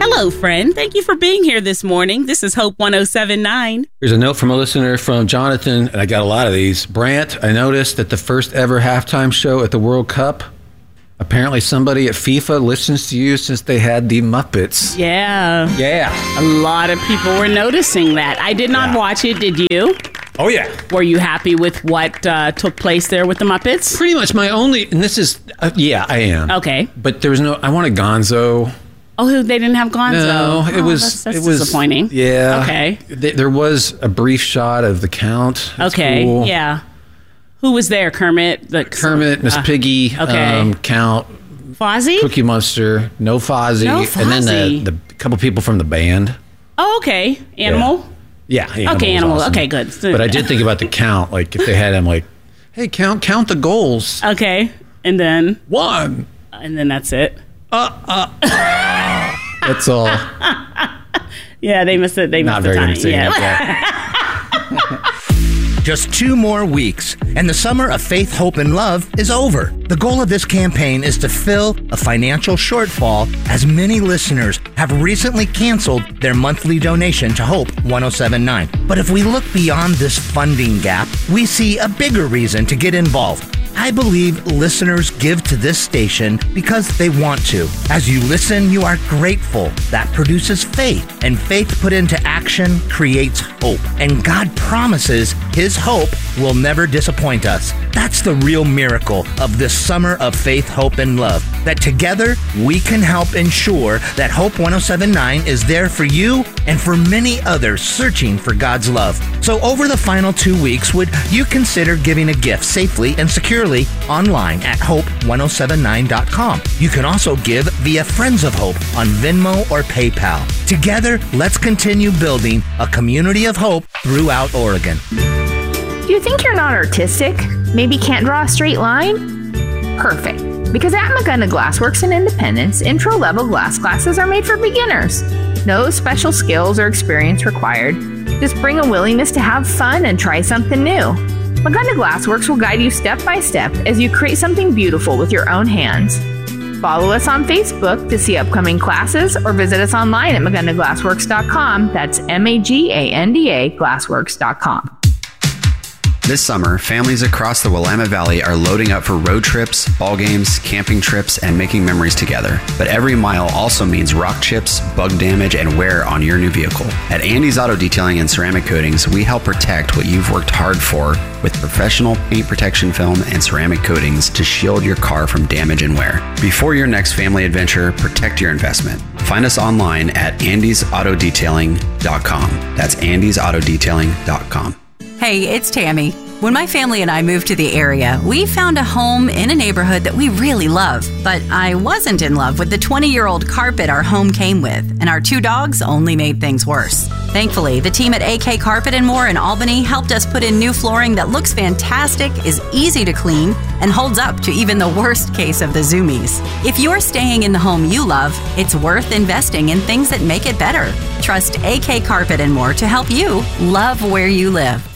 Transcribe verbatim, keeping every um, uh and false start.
Hello, friend. Thank you for being here this morning. This is Hope one oh seven point nine. Here's a note from a listener from Jonathan, and I got a lot of these. Brant, I noticed that the first ever halftime show at the World Cup, apparently somebody at FIFA listens to you since they had the Muppets. Yeah. Yeah. A lot of people were noticing that. I did not Yeah. watch it. Did you? Oh, yeah. Were you happy with what uh, took place there with the Muppets? Pretty much my only, and this is, uh, yeah, I am. Okay. But there was no, I wanted Gonzo. Oh, they didn't have Gonzo. No, it oh, was, that's, that's it was disappointing. Yeah. Okay. Th- there was a brief shot of the Count. That's okay. cool. Yeah. Who was there? Kermit? The, Kermit, Miss uh, Piggy, okay. um, Count, Fozzie? Cookie Monster, no Fozzie, No and then Fozzie. the, the couple people from the band. Oh, okay. Animal? Yeah. Animal Okay, was Animal. awesome. Okay, good. But I did think about the Count, like if they had him like, hey, count count the goals. Okay. And then? One. And then that's it. Uh, uh. That's all. Yeah, they missed it. They Not missed very the time. entertaining. Yeah. Just two more weeks, and the summer of faith, hope, and love is over. The goal of this campaign is to fill a financial shortfall, as many listeners have recently canceled their monthly donation to Hope one oh seven point nine. But if we look beyond this funding gap, we see a bigger reason to get involved. I believe listeners give to this station because they want to. As you listen, you are grateful. That produces faith, and faith put into action creates hope. And God promises His hope will never disappoint us. That's the real miracle of this summer of faith, hope, and love. That together we can help ensure that Hope one oh seven point nine is there for you and for many others searching for God's love. So over the final two weeks, would you consider giving a gift safely and securely online at hope one oh seven nine dot com. You can also give via Friends of Hope on Venmo or PayPal. Together, let's continue building a community of hope throughout Oregon. Do you think you're not artistic? Maybe can't draw a straight line? Perfect. Because at Magunda Glassworks in Independence, intro-level glass classes are made for beginners. No special skills or experience required. Just bring a willingness to have fun and try something new. Magunda Glassworks will guide you step by step as you create something beautiful with your own hands. Follow us on Facebook to see upcoming classes or visit us online at magunda glassworks dot com. That's M A G A N D A glassworks dot com. This summer, families across the Willamette Valley are loading up for road trips, ball games, camping trips, and making memories together. But every mile also means rock chips, bug damage, and wear on your new vehicle. At Andy's Auto Detailing and Ceramic Coatings, we help protect what you've worked hard for with professional paint protection film and ceramic coatings to shield your car from damage and wear. Before your next family adventure, protect your investment. Find us online at andys auto detailing dot com. That's andys auto detailing dot com. Hey, it's Tammy. When my family and I moved to the area, we found a home in a neighborhood that we really love. But I wasn't in love with the twenty-year-old carpet our home came with, and our two dogs only made things worse. Thankfully, the team at A K Carpet and More in Albany helped us put in new flooring that looks fantastic, is easy to clean, and holds up to even the worst case of the zoomies. If you're staying in the home you love, it's worth investing in things that make it better. Trust A K Carpet and More to help you love where you live.